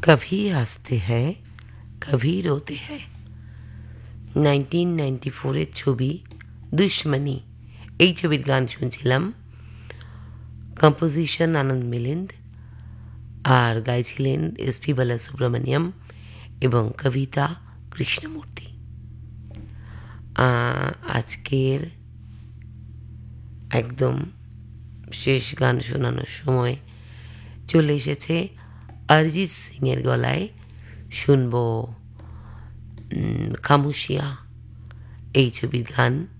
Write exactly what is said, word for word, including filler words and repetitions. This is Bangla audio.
कभी हंसते हैं कभी रोते हैं নাইনটিন নাইনটি ফোরের ছবি দুশ্মনী। এই ছবির গান শুনছিলাম। কম্পোজিশন আনন্দ মিলিন্দ, আর গাইছিলেন এস পি বালাসুব্রমণিয়াম এবং কবিতা কৃষ্ণমূর্তি। আজকের একদম শেষ গান শোনানোর সময় চলে এসেছে। অরিজিৎ সিংয়ের গলায় শুনবো খামোশিয়া, এই ছবির গান।